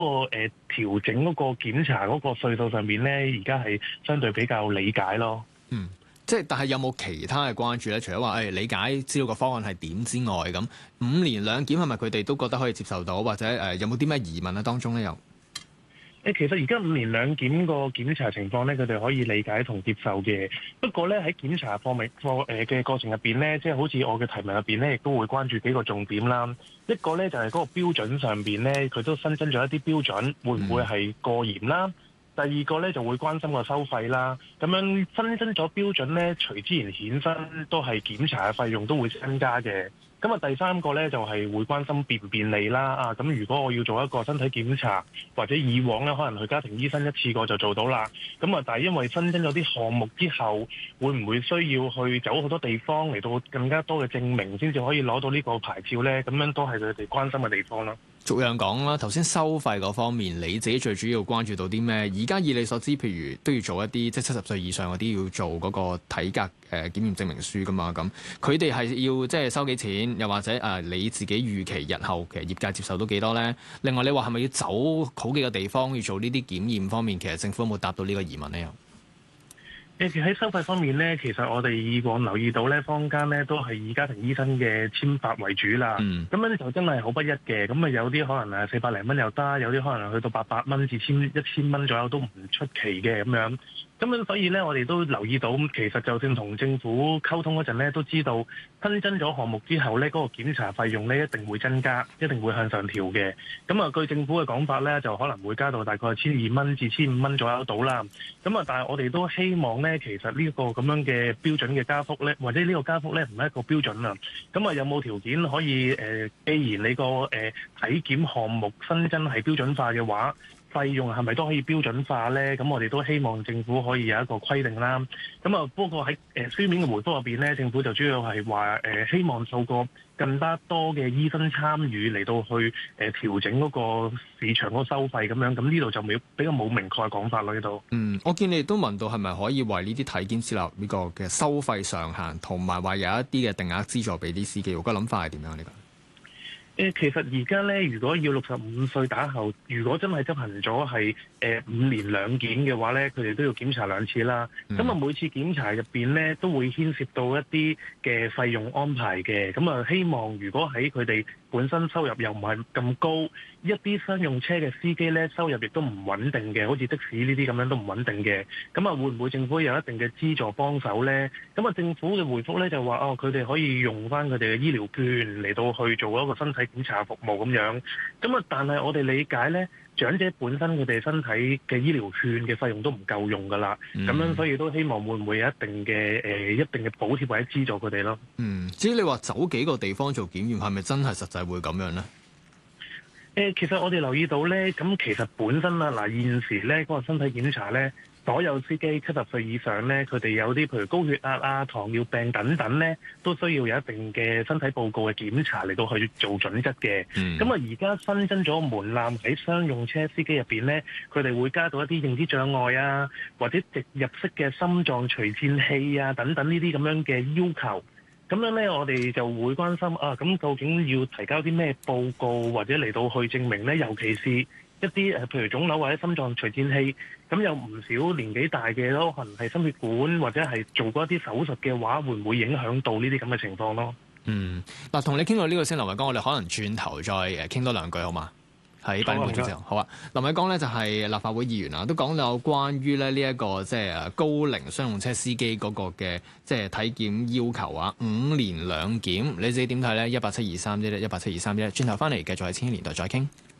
調整嗰個檢查嗰個歲數上面咧，而家係相對比較理解咯。 嗯，即係但係有冇其他嘅關注咧？除咗話理解知道個方案係點之外，咁5年兩檢係咪佢哋都覺得可以接受到，或者有冇啲咩疑問啊？當中咧又？ 其實而家5年兩檢個檢查情況咧，佢哋可以理解同接受嘅。不過咧喺檢查嘅過程入邊咧，即係好似我嘅提問入邊咧，亦都會關注幾個重點啦。一個咧就係嗰個標準上邊咧，佢都新增咗一啲標準，會唔會係過嚴啦？第二個咧就會關心個收費啦。咁樣新增咗標準咧，隨之而衍生都係檢查嘅費用都會增加嘅。咁啊，第三個咧就係會關心便唔便利啦。咁如果我要做一個身體檢查，或者以往咧可能去家庭醫生一次過就做到啦。咁啊，但係因為新增咗啲項目之後，會唔會需要去走好多地方嚟到更加多嘅證明，先至可以攞到呢個牌照咧？咁樣都係佢哋關心嘅地方啦。 逐樣講啦，頭先收費嗰方面，你自己最主要關注到啲咩？而家以你所知，譬如都要做一啲即係70歲以上嗰啲要做嗰個體格檢驗證明書噶嘛，咁佢哋係要即係收幾錢？又或者你自己預期日後其實業界接受到幾多咧？另外你話係咪要走好幾個地方要做呢啲檢驗方面，其實政府有冇答到呢個疑問咧？ 喺收費方面咧，其實我哋以往留意到咧，坊間咧都係以家庭醫生嘅簽發為主啦。咁樣就真係好不一嘅。咁啊有啲可能400零蚊又得，有啲可能去到800蚊至1000蚊左右都唔出奇嘅咁樣。咁樣所以咧，我哋都留意到，其實就算同政府溝通嗰陣咧，都知道新增咗項目之後咧，嗰個檢查費用咧一定會增加，一定會向上調嘅。咁啊，據政府嘅講法咧，就可能會加到大概1200蚊至1500蚊左右到啦。咁啊，但係我哋都希望咧，其實呢個咁樣嘅標準嘅加幅咧，或者呢個加幅咧唔係一個標準啊。咁啊，有冇條件可以既然你個體檢項目新增係標準化嘅話，費用係咪都可以標準化呢？咁我哋都希望政府可以有一個規定啦。咁啊，不過喺書面嘅回覆入邊呢，政府就主要係話希望做個更加多嘅醫生參與嚟到去調整嗰個市場嗰個收費咁樣。咁呢度就比較冇明確嘅講法咯，呢度。 我見你亦都問到係咪可以為呢啲體檢設立呢個嘅收費上限，同埋話有一啲嘅定額資助俾啲司機。我個諗法係點樣呢個？ 其實而家咧，如果要65歲打後，如果真係執行咗係5年兩檢嘅話咧，佢哋都要檢查2次啦。咁啊，每次檢查入邊咧，都會牽涉到一啲嘅費用安排嘅。咁啊，希望如果喺佢哋本身收入又唔係咁高，一啲商用車嘅司機咧收入亦都唔穩定嘅，好似的士呢啲咁樣都唔穩定嘅。咁啊，會唔會政府有一定嘅資助幫手咧？咁啊，政府嘅回覆咧就話佢哋可以用翻佢哋嘅醫療券嚟到去做一個身體檢查服務咁樣。咁啊，但係我哋理解咧，長者本身佢哋身體嘅醫療券嘅費用都唔夠用噶啦。咁樣所以都希望會唔會有一定嘅補貼或者資助佢哋咯。 至於你話走幾個地方做檢驗，係咪真係實際會咁樣咧？ 其實我哋留意到咧，咁其實本身現時咧嗰個身體檢查咧，所有司機70歲以上咧，佢哋有啲譬如高血壓啊、糖尿病等等咧，都需要有一定嘅身體報告嘅檢查嚟到去做準則嘅。咁啊，而家新增咗門檻喺商用車司機入邊咧，佢哋會加到一啲認知障礙啊，或者直入式嘅心臟除顫器啊等等呢啲咁樣嘅要求。咁樣咧，我哋就會關心咁究竟要提交啲咩報告，或者嚟到去證明咧？尤其是一啲譬如腫瘤或者心臟除顫器，咁有唔少年紀大嘅咯，可能係心血管或者係做過一啲手術嘅話，會唔會影響到呢啲咁嘅情況咯？ 嗱，同你傾到呢個先，林偉江，我哋可能轉頭再傾多兩句好嘛？喺8點半之後，好啊。林偉江咧就係立法會議員啊，都講到關於咧呢一個即係高齡商用車司機嗰個嘅即係體檢要求啊，5年兩檢，你自己點睇咧？1872311，1872311，轉頭翻嚟繼續喺千禧年代再傾。